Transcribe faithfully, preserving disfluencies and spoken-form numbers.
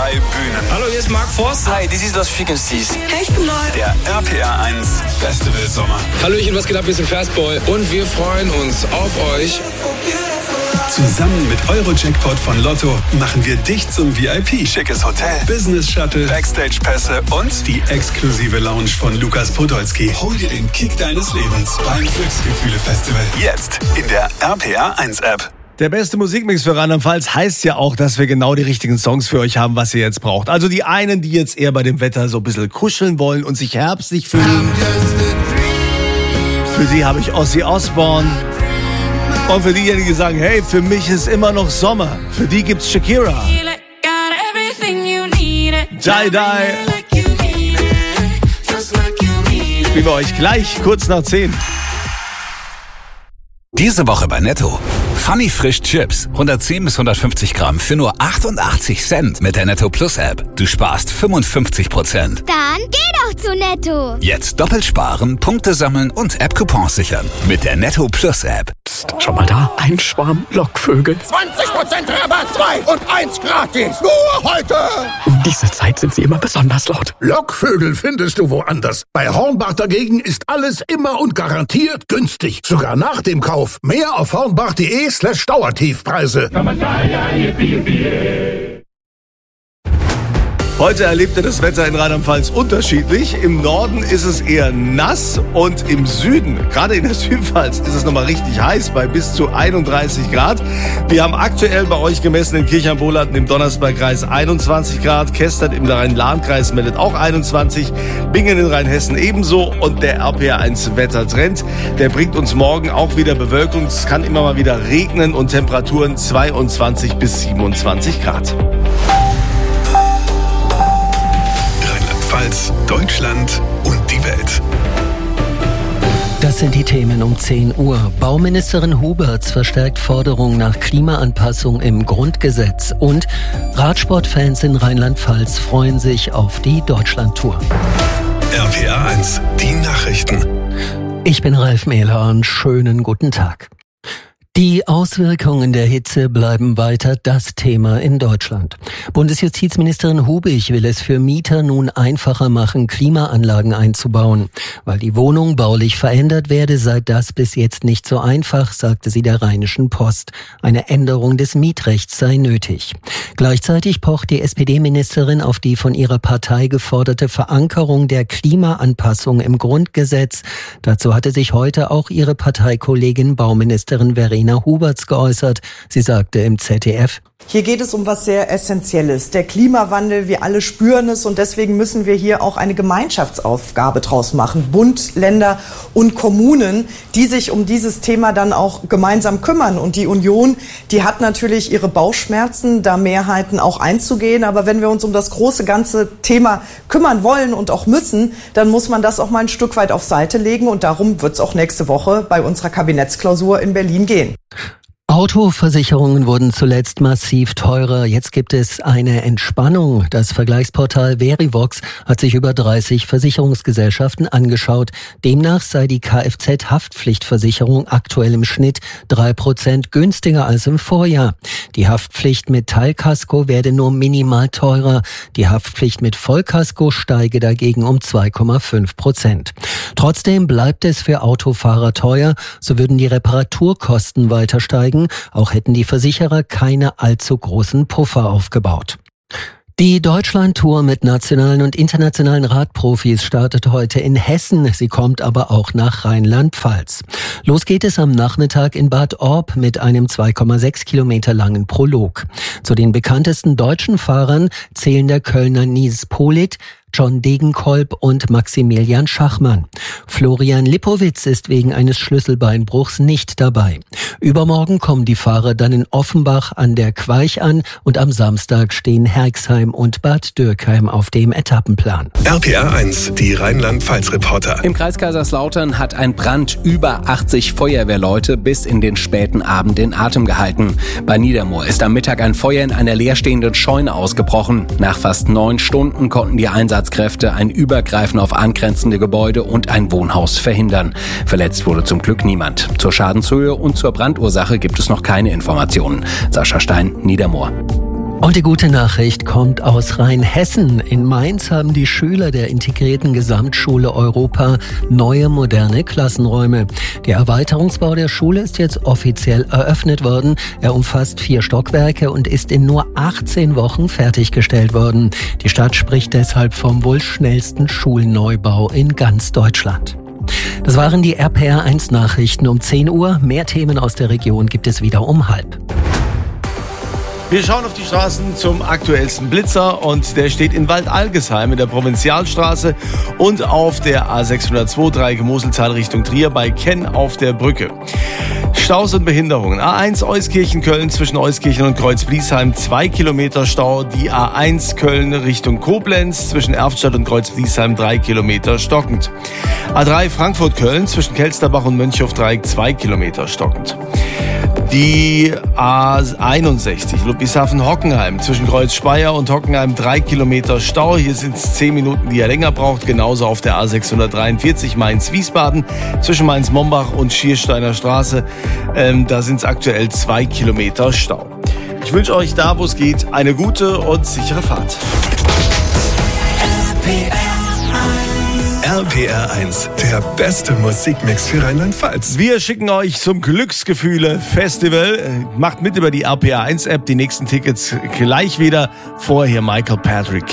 Zwei Bühnen. Hallo, hier ist Mark Forster. Hi, this is Lost Frequencies. Hey, ich bin Neu. Der R P R eins Festival Sommer. Hallöchen, was geht ab? Wir sind Fastboy und wir freuen uns auf euch. Zusammen mit Euro-Jackpot von Lotto machen wir dich zum V I P. Schickes Hotel, Business-Shuttle, Backstage-Pässe und die exklusive Lounge von Lukas Podolski. Hol dir den Kick deines Lebens beim Glücksgefühle-Festival. Jetzt in der R P R eins App. Der beste Musikmix für Rheinland-Pfalz heißt ja auch, dass wir genau die richtigen Songs für euch haben, was ihr jetzt braucht. Also die einen, die jetzt eher bei dem Wetter so ein bisschen kuscheln wollen und sich herbstlich fühlen. Für sie habe ich Ozzy Osbourne. Und für diejenigen, die sagen, hey, für mich ist immer noch Sommer. Für die gibt's Shakira. Die Die. Spielen wir euch gleich kurz nach zehn. Diese Woche bei Netto. Funny Frisch Chips. hundertzehn bis hundertfünfzig Gramm für nur achtundachtzig Cent mit der Netto Plus App. Du sparst fünfundfünfzig Prozent. Dann geh doch zu Netto. Jetzt doppelt sparen, Punkte sammeln und App-Coupons sichern. Mit der Netto Plus App. Psst, schau mal da. Ein Schwarm Lockvögel. zwanzig Prozent Rabatt, zwei und eins gratis. Nur heute. Um diese Zeit sind sie immer besonders laut. Lockvögel findest du woanders. Bei Hornbach dagegen ist alles immer und garantiert günstig. Sogar nach dem Kauf. Mehr auf hornbach.de slash Dauertiefpreise. Heute erlebt ihr das Wetter in Rheinland-Pfalz unterschiedlich. Im Norden ist es eher nass und im Süden, gerade in der Südpfalz, ist es nochmal richtig heiß bei bis zu einunddreißig Grad. Wir haben aktuell bei euch gemessen in Kirchheim-Bohlatten im Donnersbergkreis einundzwanzig Grad. Kestert im Rhein-Lahn-Kreis meldet auch einundzwanzig. Bingen in Rheinhessen ebenso. Und der R P R eins Wettertrend, der bringt uns morgen auch wieder Bewölkung. Es kann immer mal wieder regnen und Temperaturen zweiundzwanzig bis siebenundzwanzig Grad. Rheinland-Pfalz, Deutschland und die Welt. Das sind die Themen um zehn Uhr. Bauministerin Huberts verstärkt Forderungen nach Klimaanpassung im Grundgesetz. Und Radsportfans in Rheinland-Pfalz freuen sich auf die Deutschlandtour. R P R eins, die Nachrichten. Ich bin Ralf Mehler und schönen guten Tag. Die Auswirkungen der Hitze bleiben weiter das Thema in Deutschland. Bundesjustizministerin Hubig will es für Mieter nun einfacher machen, Klimaanlagen einzubauen. Weil die Wohnung baulich verändert werde, sei das bis jetzt nicht so einfach, sagte sie der Rheinischen Post. Eine Änderung des Mietrechts sei nötig. Gleichzeitig pocht die S P D-Ministerin auf die von ihrer Partei geforderte Verankerung der Klimaanpassung im Grundgesetz. Dazu hatte sich heute auch ihre Parteikollegin Bauministerin Verena Huberts geäußert. Sie sagte im Z D F: Hier geht es um was sehr Essentielles. Der Klimawandel, wir alle spüren es und deswegen müssen wir hier auch eine Gemeinschaftsaufgabe draus machen. Bund, Länder und Kommunen, die sich um dieses Thema dann auch gemeinsam kümmern. Und die Union, die hat natürlich ihre Bauchschmerzen, da Mehrheiten auch einzugehen. Aber wenn wir uns um das große ganze Thema kümmern wollen und auch müssen, dann muss man das auch mal ein Stück weit auf Seite legen. Und darum wird es auch nächste Woche bei unserer Kabinettsklausur in Berlin gehen. Autoversicherungen wurden zuletzt massiv teurer. Jetzt gibt es eine Entspannung. Das Vergleichsportal Verivox hat sich über dreißig Versicherungsgesellschaften angeschaut. Demnach sei die Kfz-Haftpflichtversicherung aktuell im Schnitt drei Prozent günstiger als im Vorjahr. Die Haftpflicht mit Teilkasko werde nur minimal teurer. Die Haftpflicht mit Vollkasko steige dagegen um zwei Komma fünf Prozent. Trotzdem bleibt es für Autofahrer teuer. So würden die Reparaturkosten weiter steigen. Auch hätten die Versicherer keine allzu großen Puffer aufgebaut. Die Deutschlandtour mit nationalen und internationalen Radprofis startet heute in Hessen. Sie kommt aber auch nach Rheinland-Pfalz. Los geht es am Nachmittag in Bad Orb mit einem zwei Komma sechs Kilometer langen Prolog. Zu den bekanntesten deutschen Fahrern zählen der Kölner Nils Politt, John Degenkolb und Maximilian Schachmann. Florian Lippowitz ist wegen eines Schlüsselbeinbruchs nicht dabei. Übermorgen kommen die Fahrer dann in Offenbach an der Queich an und am Samstag stehen Herxheim und Bad Dürkheim auf dem Etappenplan. R P R eins, die Rheinland-Pfalz-Reporter. Im Kreis Kaiserslautern hat ein Brand über achtzig Feuerwehrleute bis in den späten Abend in Atem gehalten. Bei Niedermoor ist am Mittag ein Feuer in einer leerstehenden Scheune ausgebrochen. Nach fast neun Stunden konnten die Einsatzkräfte ein Übergreifen auf angrenzende Gebäude und ein Wohnhaus verhindern. Verletzt wurde zum Glück niemand. Zur Schadenshöhe und zur Brandursache gibt es noch keine Informationen. Sascha Stein, Niedermoor. Und die gute Nachricht kommt aus Rheinhessen. In Mainz haben die Schüler der integrierten Gesamtschule Europa neue moderne Klassenräume. Der Erweiterungsbau der Schule ist jetzt offiziell eröffnet worden. Er umfasst vier Stockwerke und ist in nur achtzehn Wochen fertiggestellt worden. Die Stadt spricht deshalb vom wohl schnellsten Schulneubau in ganz Deutschland. Das waren die R P R eins Nachrichten um zehn Uhr. Mehr Themen aus der Region gibt es wieder um halb. Wir schauen auf die Straßen zum aktuellsten Blitzer und der steht in Waldalgesheim in der Provinzialstraße und auf der A sechshundertzwei Dreieck Moseltal Richtung Trier bei Kenn auf der Brücke. Staus und Behinderungen. A eins Euskirchen Köln zwischen Euskirchen und Kreuzbliesheim zwei Kilometer Stau. Die A eins Köln Richtung Koblenz zwischen Erftstadt und Kreuzbliesheim drei Kilometer stockend. A drei Frankfurt Köln zwischen Kelsterbach und Mönchhof Dreieck zwei Kilometer stockend. Die A einundsechzig Ludwigshafen-Hockenheim zwischen Kreuz-Speyer und Hockenheim drei Kilometer Stau. Hier sind es zehn Minuten, die er länger braucht. Genauso auf der A sechshundertdreiundvierzig Mainz-Wiesbaden zwischen Mainz-Mombach und Schiersteiner Straße. Ähm, da sind es aktuell zwei Kilometer Stau. Ich wünsche euch da, wo es geht, eine gute und sichere Fahrt. R P R eins, der beste Musikmix für Rheinland-Pfalz. Wir schicken euch zum Glücksgefühle-Festival. Macht mit über die R P R eins App. Die nächsten Tickets gleich wieder. Vorher Michael Patrick.